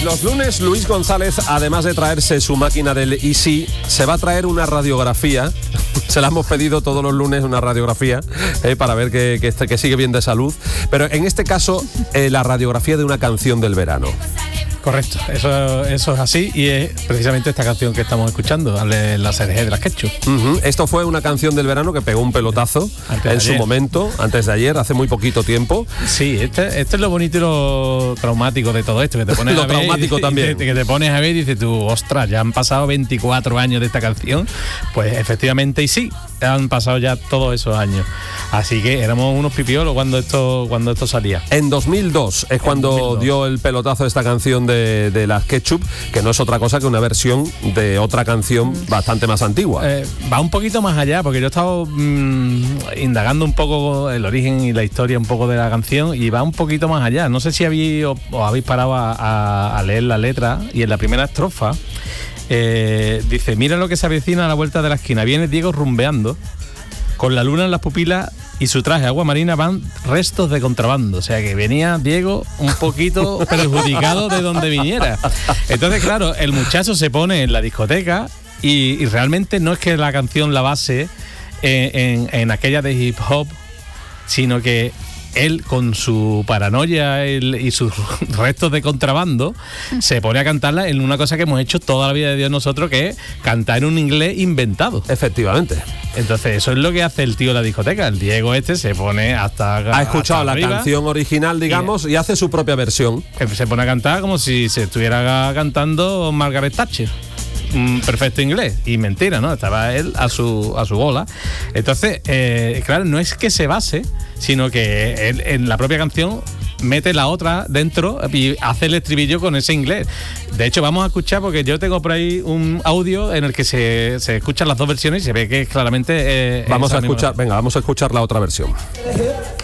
Los lunes Luis González, además de traerse su máquina del Easy, se va a traer una radiografía. Se la hemos pedido todos los lunes, una radiografía, para ver que sigue bien de salud. Pero en este caso, la radiografía de una canción del verano. Correcto, eso es así, y es precisamente esta canción que estamos escuchando, La Cereje de las Ketchup. Esto fue una canción del verano que pegó un pelotazo en su momento, antes de ayer, hace muy poquito tiempo. Sí, esto es lo bonito y lo traumático de todo esto, que te pones lo a ver, traumático también. Que te pones a ver y dices tú, ostras, ya han pasado 24 años de esta canción. Pues efectivamente, y sí, han pasado ya todos esos años. Así que éramos unos pipiolos cuando esto salía. En 2002 es cuando dio el pelotazo esta canción de las Ketchup, que no es otra cosa que una versión de otra canción bastante más antigua. Va un poquito más allá, porque yo he estado indagando un poco el origen y la historia un poco de la canción, y va un poquito más allá. No sé si os habéis parado a leer la letra, y en la primera estrofa dice: mira lo que se avecina a la vuelta de la esquina, viene Diego rumbeando, con la luna en las pupilas y su traje agua marina van restos de contrabando. O sea que venía Diego un poquito perjudicado de donde viniera. Entonces, claro, el muchacho se pone en la discoteca y realmente no es que la canción la base en aquella de hip hop, sino que él, con su paranoia y sus restos de contrabando, se pone a cantarla en una cosa que hemos hecho toda la vida de Dios nosotros, que es cantar en un inglés inventado. Efectivamente. Entonces eso es lo que hace el tío de la discoteca. El Diego se pone ha escuchado la canción original, digamos, y hace su propia versión. Se pone a cantar como si se estuviera cantando Margaret Thatcher. Perfecto inglés, y mentira, ¿no? Estaba él a su bola. Entonces, claro, no es que se base, sino que él en la propia canción mete la otra dentro y hace el estribillo con ese inglés. De hecho, vamos a escuchar, porque yo tengo por ahí un audio en el que se escuchan las dos versiones y se ve que claramente vamos a escuchar la otra versión.